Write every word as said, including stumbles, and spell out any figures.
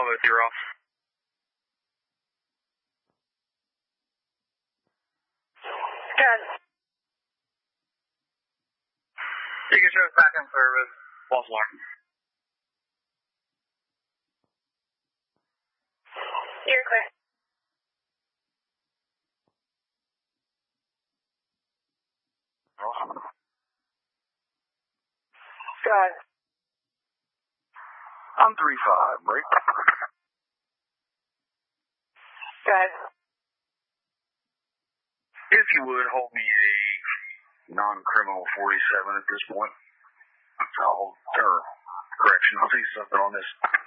Bravo, if you're off. Good. You can show us back in service. False alarm. You're clear. Go ahead. I'm three five, break. Go ahead. If you would, hold me a non-criminal forty-seven at this point. I'll, or, correction, I'll see something on this